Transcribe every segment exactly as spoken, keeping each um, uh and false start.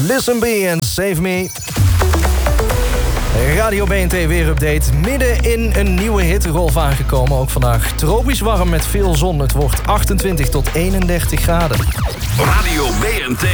Listen B en Save Me. Radio B N T weerupdate. Midden in een nieuwe hittegolf aangekomen. Ook vandaag tropisch warm met veel zon. Het wordt achtentwintig tot eenendertig graden. Radio B N T.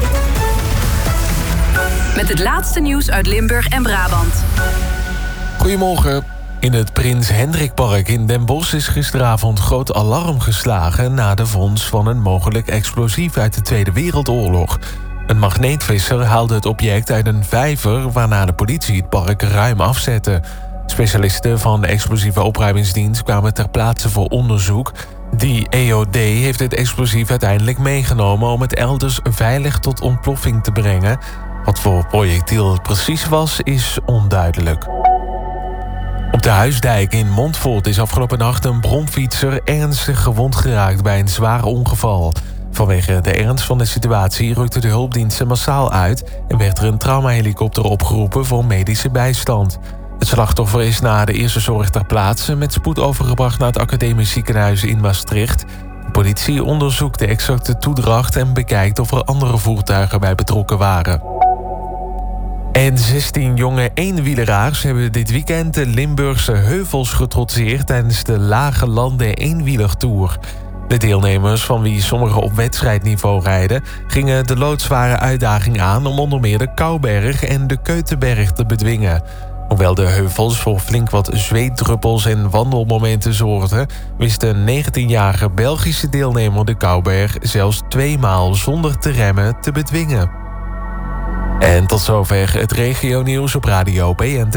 Met het laatste nieuws uit Limburg en Brabant. Goedemorgen. In het Prins Hendrikpark in Den Bosch is gisteravond groot alarm geslagen na de vondst van een mogelijk explosief uit de Tweede Wereldoorlog. Een magneetvisser haalde het object uit een vijver, waarna de politie het park ruim afzette. Specialisten van de explosieve opruimingsdienst kwamen ter plaatse voor onderzoek. Die E O D heeft het explosief uiteindelijk meegenomen om het elders veilig tot ontploffing te brengen. Wat voor projectiel het precies was, is onduidelijk. Op de Huisdijk in Montfort is afgelopen nacht een bromfietser ernstig gewond geraakt bij een zwaar ongeval. Vanwege de ernst van de situatie rukten de hulpdiensten massaal uit en werd er een traumahelikopter opgeroepen voor medische bijstand. Het slachtoffer is na de eerste zorg ter plaatse met spoed overgebracht naar het Academisch Ziekenhuis in Maastricht. De politie onderzoekt de exacte toedracht en bekijkt of er andere voertuigen bij betrokken waren. En zestien jonge eenwieleraars hebben dit weekend de Limburgse heuvels getrotseerd tijdens de Lage Landen eenwielertour. De deelnemers, van wie sommigen op wedstrijdniveau rijden, gingen de loodzware uitdaging aan om onder meer de Kouberg en de Keutenberg te bedwingen. Hoewel de heuvels voor flink wat zweetdruppels en wandelmomenten zorgden, wist de negentienjarige Belgische deelnemer de Kouberg zelfs tweemaal zonder te remmen te bedwingen. En tot zover het regionieuws op Radio B N T.